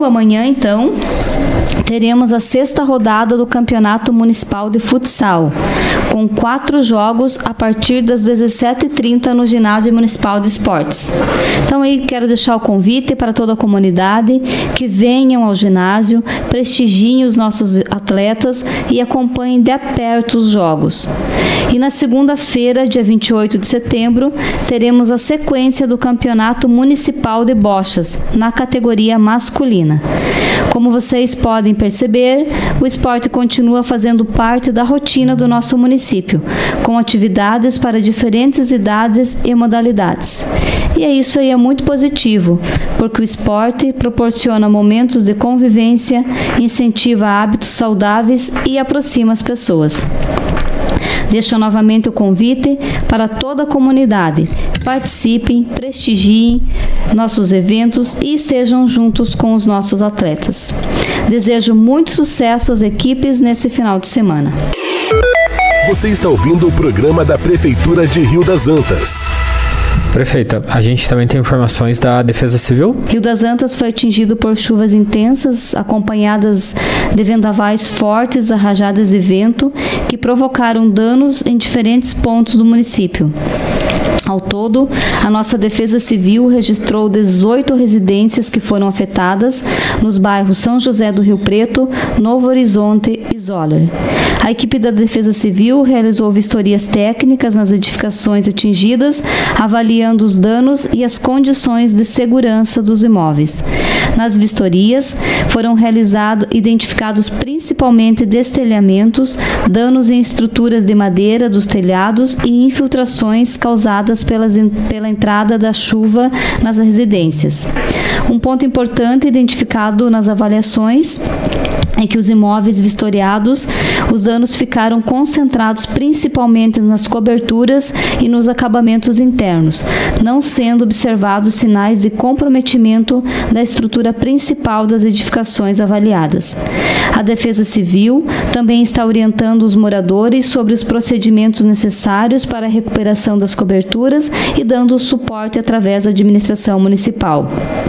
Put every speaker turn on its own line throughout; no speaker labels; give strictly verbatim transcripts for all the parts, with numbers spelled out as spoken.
Amanhã, então, teremos a sexta rodada do Campeonato Municipal de Futsal, com quatro jogos a partir das dezessete e trinta no Ginásio Municipal de Esportes. Então, aí quero deixar o convite para toda a comunidade que venham ao ginásio, prestigiem os nossos atletas e acompanhem de perto os jogos. E na segunda-feira, dia vinte e oito de setembro, teremos a sequência do Campeonato Municipal de Bochas, na categoria masculina. Como vocês podem perceber, o esporte continua fazendo parte da rotina do nosso município, com atividades para diferentes idades e modalidades. E é isso aí, é muito positivo, porque o esporte proporciona momentos de convivência, incentiva hábitos saudáveis e aproxima as pessoas. Deixo novamente o convite para toda a comunidade. Participem, prestigiem nossos eventos e estejam juntos com os nossos atletas. Desejo muito sucesso às equipes nesse final de semana.
Você está ouvindo o programa da Prefeitura de Rio das Antas.
Prefeita, a gente também tem informações da Defesa Civil?
Rio das Antas foi atingido por chuvas intensas, acompanhadas de vendavais fortes, rajadas de vento, que provocaram danos em diferentes pontos do município. Ao todo, a nossa Defesa Civil registrou dezoito residências que foram afetadas nos bairros São José do Rio Preto, Novo Horizonte e Zoller. A equipe da Defesa Civil realizou vistorias técnicas nas edificações atingidas, avaliando os danos e as condições de segurança dos imóveis. Nas vistorias, foram realizados, identificados principalmente destelhamentos, danos em estruturas de madeira dos telhados e infiltrações causadas Pelas, pela entrada da chuva nas residências. Um ponto importante identificado nas avaliações é que os imóveis vistoriados, os danos ficaram concentrados principalmente nas coberturas e nos acabamentos internos, não sendo observados sinais de comprometimento da estrutura principal das edificações avaliadas. A Defesa Civil também está orientando os moradores sobre os procedimentos necessários para a recuperação das coberturas e dando suporte através da administração municipal.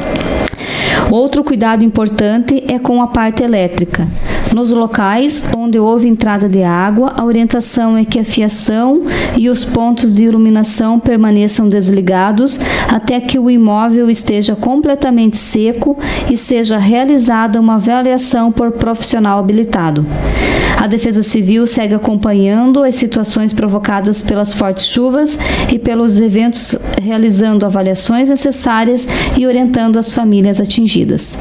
Outro cuidado importante é com a parte elétrica. Nos locais onde houve entrada de água, a orientação é que a fiação e os pontos de iluminação permaneçam desligados até que o imóvel esteja completamente seco e seja realizada uma avaliação por profissional habilitado. A Defesa Civil segue acompanhando as situações provocadas pelas fortes chuvas e pelos eventos, realizando avaliações necessárias e orientando as famílias atingidas.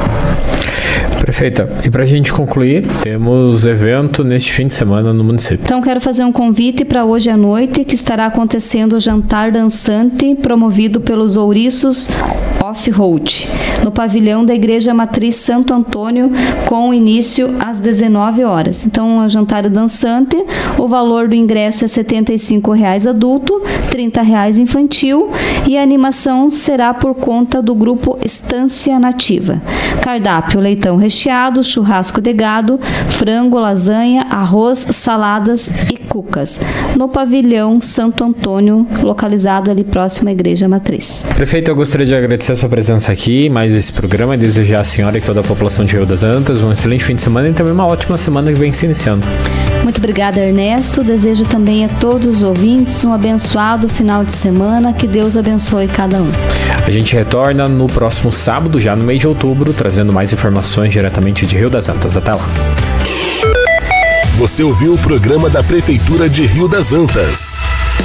Prefeita, e para a gente concluir, temos evento neste fim de semana no município.
Então, quero fazer um convite para hoje à noite, que estará acontecendo o jantar dançante promovido pelos Ouriços Off-Road, no pavilhão da Igreja Matriz Santo Antônio, com início às dezenove horas. Então, o jantar dançante, o valor do ingresso é setenta e cinco reais adulto, trinta reais infantil, e a animação será por conta do grupo Estância Nativa. Cardápio: leitão recheado, churrasco de gado, frango, lasanha, arroz, saladas e cucas, no pavilhão Santo Antônio, localizado ali próximo à Igreja Matriz.
Prefeito, eu gostaria de agradecer a sua presença aqui, mais esse programa, e desejar à senhora e toda a população de Rio das Antas um excelente fim de semana e também uma ótima semana que vem se iniciando.
Muito obrigada, Ernesto. Desejo também a todos os ouvintes um abençoado final de semana. Que Deus abençoe cada um.
A gente retorna no próximo sábado, já no mês de outubro, trazendo mais informações diretamente de Rio das Antas. Até lá.
Você ouviu o programa da Prefeitura de Rio das Antas.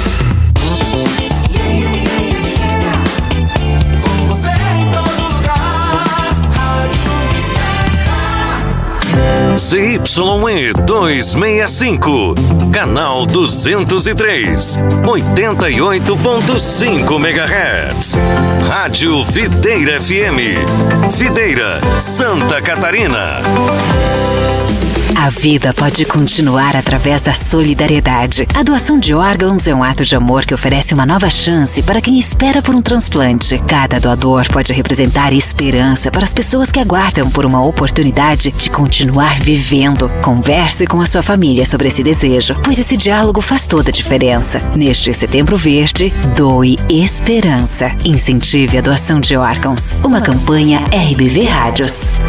Z Y E duzentos e sessenta e cinco, canal duzentos e três, oitenta e oito ponto cinco megahertz. Rádio Videira F M, Videira, Santa Catarina.
A vida pode continuar através da solidariedade. A doação de órgãos é um ato de amor que oferece uma nova chance para quem espera por um transplante. Cada doador pode representar esperança para as pessoas que aguardam por uma oportunidade de continuar vivendo. Converse com a sua família sobre esse desejo, pois esse diálogo faz toda a diferença. Neste Setembro Verde, doe esperança. Incentive a doação de órgãos. Uma campanha R B V Rádios.